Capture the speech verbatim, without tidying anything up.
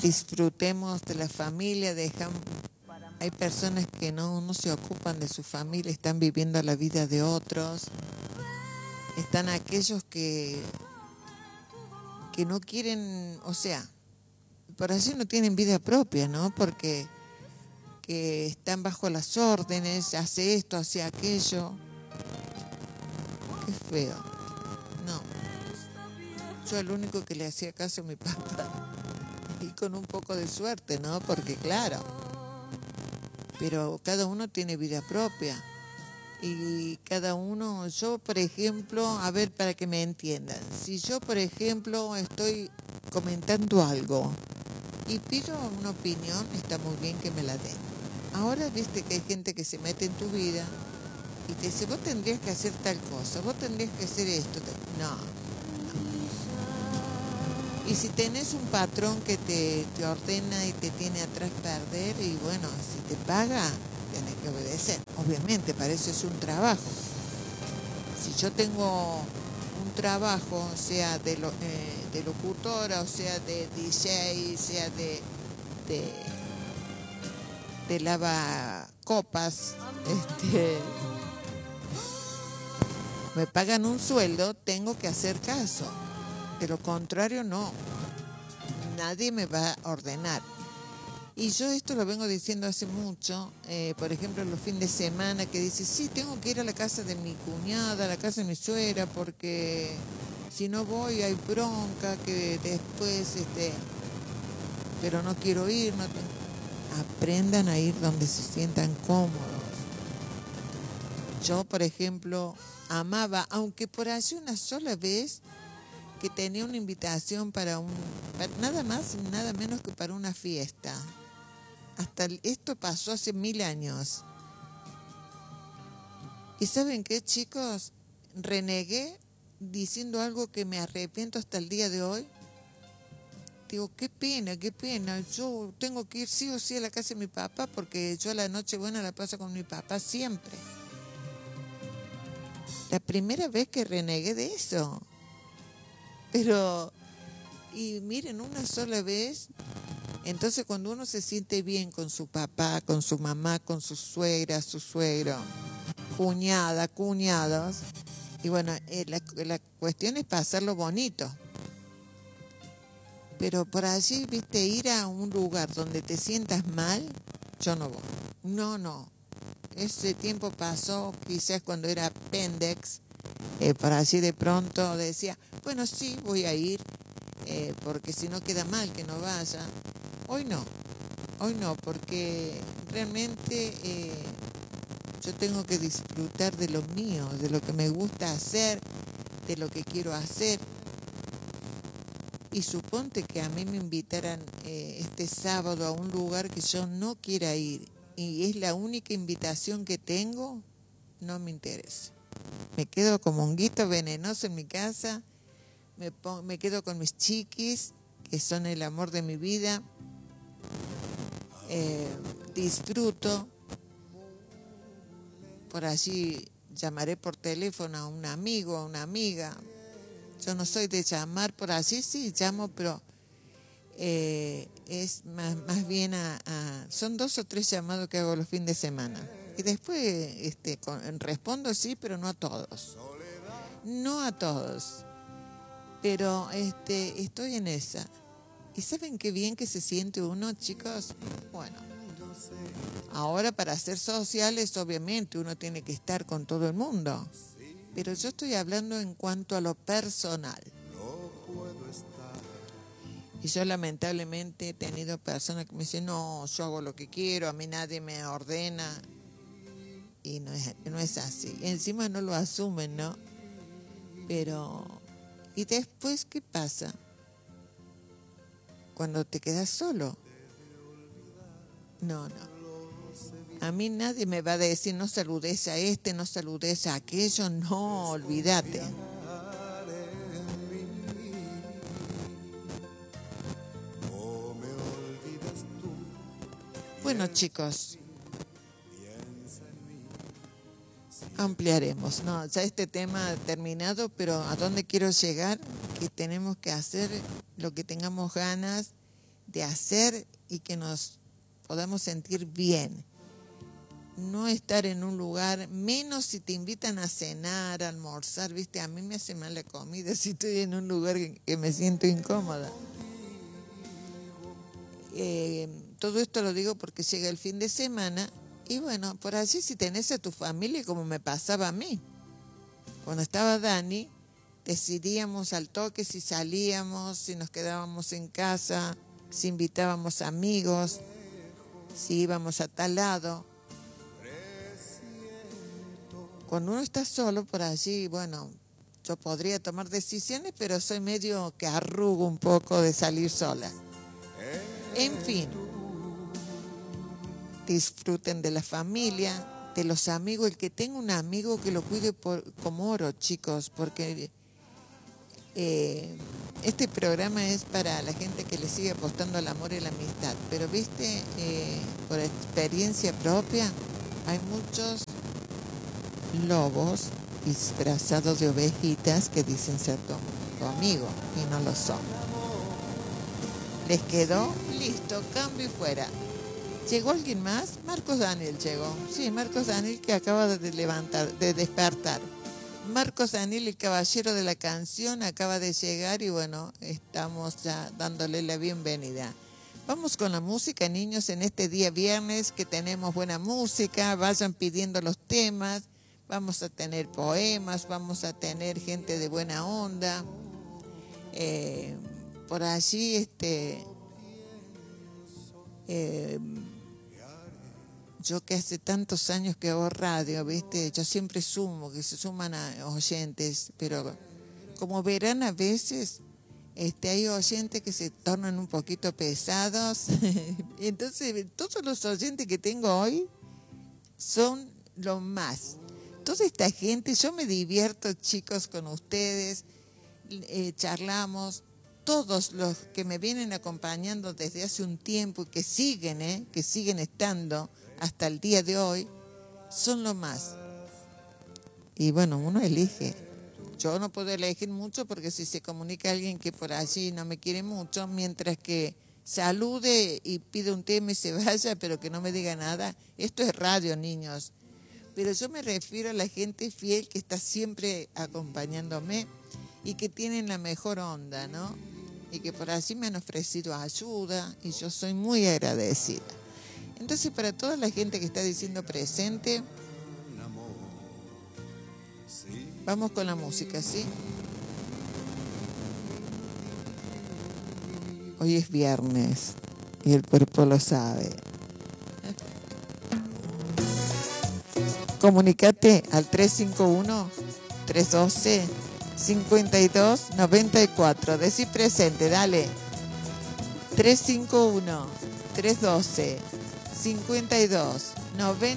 disfrutemos de la familia, dejamos, hay personas que no, no se ocupan de su familia, están viviendo la vida de otros, están aquellos que, que no quieren, o sea, por así no tienen vida propia, ¿no? Porque que están bajo las órdenes, hace esto, hace aquello. Qué feo. No. Yo el único que le hacía caso a mi papá. Y con un poco de suerte, ¿no? Porque claro. Pero cada uno tiene vida propia. Y cada uno, yo por ejemplo, a ver para que me entiendan. Si yo por ejemplo estoy comentando algo y pido una opinión, está muy bien que me la den. Ahora viste que hay gente que se mete en tu vida y te dice, vos tendrías que hacer tal cosa, vos tendrías que hacer esto. No, no. Y si tenés un patrón que te, te ordena y te tiene atrás perder, y bueno, si te paga, tenés que obedecer. Obviamente, para eso es un trabajo. Si yo tengo un trabajo, sea de, lo, eh, de locutora, o sea de D J, sea de... de de lavacopas, este, me pagan un sueldo, tengo que hacer caso. De lo contrario, no. Nadie me va a ordenar. Y yo esto lo vengo diciendo hace mucho, eh, por ejemplo, los fines de semana, que dice, sí, tengo que ir a la casa de mi cuñada, a la casa de mi suegra, porque si no voy hay bronca, que después, este, pero no quiero ir, no tengo... Aprendan a ir donde se sientan cómodos. Yo, por ejemplo, amaba, aunque por allí una sola vez, que tenía una invitación para un, para nada más y nada menos que para una fiesta. Hasta esto pasó hace mil años. ¿Y saben qué, chicos? Renegué diciendo algo que me arrepiento hasta el día de hoy. Digo, qué pena, qué pena, yo tengo que ir sí o sí a la casa de mi papá porque yo a la noche buena la paso con mi papá siempre. La primera vez que renegué de eso. Pero, y miren, una sola vez, entonces cuando uno se siente bien con su papá, con su mamá, con su suegra, su suegro, cuñada, cuñados, y bueno, eh, la, la cuestión es pasarlo bonito. Pero por allí, viste, ir a un lugar donde te sientas mal, yo no voy. No, no. Ese tiempo pasó, quizás cuando era Pendex, eh, por allí de pronto decía, bueno, sí, voy a ir, eh, porque si no queda mal que no vaya. Hoy no, hoy no, porque realmente eh, yo tengo que disfrutar de lo mío, de lo que me gusta hacer, de lo que quiero hacer. Y suponte que a mí me invitaran eh, este sábado a un lugar que yo no quiera ir y es la única invitación que tengo, no me interesa. Me quedo como un guito venenoso en mi casa, me, pongo, me quedo con mis chiquis, que son el amor de mi vida, eh, disfruto, por allí llamaré por teléfono a un amigo, a una amiga. Yo no soy de llamar por así, sí, llamo, pero eh, es más, más bien a, a... Son dos o tres llamados que hago los fines de semana. Y después este, con, respondo sí, pero no a todos. No a todos. Pero este, estoy en esa. ¿Y saben qué bien que se siente uno, chicos? Bueno, ahora para ser sociales, obviamente, uno tiene que estar con todo el mundo. Pero yo estoy hablando en cuanto a lo personal. Y yo lamentablemente he tenido personas que me dicen, no, yo hago lo que quiero, a mí nadie me ordena. Y no es, no es así. Y encima no lo asumen, ¿no? Pero, ¿y después qué pasa? Cuando te quedas solo. No, no. A mí nadie me va a decir, no saludes a este, no saludes a aquello, no, olvídate. Bueno, chicos, ampliaremos, ¿no? Ya este tema ha terminado, pero ¿a dónde quiero llegar? Que tenemos que hacer lo que tengamos ganas de hacer y que nos podamos sentir bien. No estar en un lugar, menos si te invitan a cenar, a almorzar, ¿viste? A mí me hace mal la comida si estoy en un lugar que, que me siento incómoda. Eh, todo esto lo digo porque llega el fin de semana y bueno, por allí si tenés a tu familia como me pasaba a mí. Cuando estaba Dani, decidíamos al toque si salíamos, si nos quedábamos en casa, si invitábamos amigos, si íbamos a tal lado. Cuando uno está solo por allí, bueno, yo podría tomar decisiones, pero soy medio que arrugo un poco de salir sola. En fin, disfruten de la familia, de los amigos. El que tenga un amigo que lo cuide por, como oro, chicos, porque eh, este programa es para la gente que le sigue apostando al amor y la amistad. Pero, viste, eh, por experiencia propia, hay muchos lobos disfrazados de ovejitas que dicen ser tu, tu amigo y no lo son. ¿Les quedó? Listo, cambio y fuera. ¿Llegó alguien más? Marcos Daniel llegó. Sí, Marcos Daniel, que acaba de levantar, de despertar. Marcos Daniel, el caballero de la canción, acaba de llegar y bueno, estamos ya dándole la bienvenida. Vamos con la música, niños, en este día viernes que tenemos buena música. Vayan pidiendo los temas. Vamos a tener poemas, vamos a tener gente de buena onda. Eh, por allí, este, eh, yo que hace tantos años que hago radio, ¿viste? Yo siempre sumo, que se suman a oyentes, pero como verán a veces, este, hay oyentes que se tornan un poquito pesados. Entonces, todos los oyentes que tengo hoy son lo más. Toda esta gente, yo me divierto, chicos, con ustedes, eh, charlamos, todos los que me vienen acompañando desde hace un tiempo y que siguen, eh, que siguen estando hasta el día de hoy, son lo más. Y bueno, uno elige. Yo no puedo elegir mucho porque si se comunica alguien que por allí no me quiere mucho, mientras que salude y pide un tema y se vaya, pero que no me diga nada, esto es radio, niños. Pero yo me refiero a la gente fiel que está siempre acompañándome y que tienen la mejor onda, ¿no? Y que por allí me han ofrecido ayuda y yo soy muy agradecida. Entonces, para toda la gente que está diciendo presente, vamos con la música, ¿sí? Hoy es viernes y el cuerpo lo sabe. Comunicate al tres cinco uno, tres uno dos, cinco dos nueve cuatro. Decí presente, dale. tres cinco uno, tres uno dos, cinco dos nueve